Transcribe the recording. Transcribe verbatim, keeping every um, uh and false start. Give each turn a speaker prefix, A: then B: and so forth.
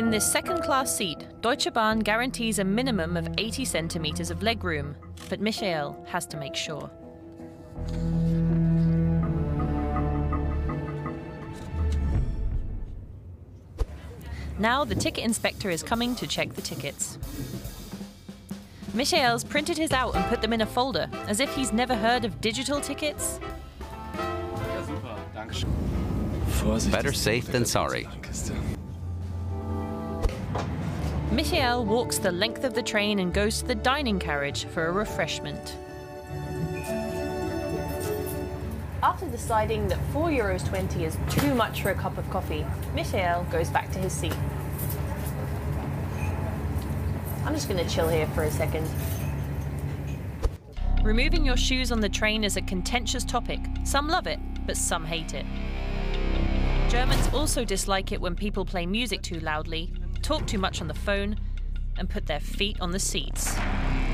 A: In this second-class seat, Deutsche Bahn guarantees a minimum of eighty centimeters of legroom, but Michael has to make sure. Now the ticket inspector is coming to check the tickets. Michael's printed his out and put them in a folder, as if he's never heard of digital tickets.
B: Better safe than sorry.
A: Michael walks the length of the train and goes to the dining carriage for a refreshment. After deciding that four euros twenty is too much for a cup of coffee, Michael goes back to his seat. I'm just going to chill here for a second. Removing your shoes on the train is a contentious topic. Some love it, but some hate it. Germans also dislike it when people play music too loudly, talk too much on the phone, and put their feet on the seats.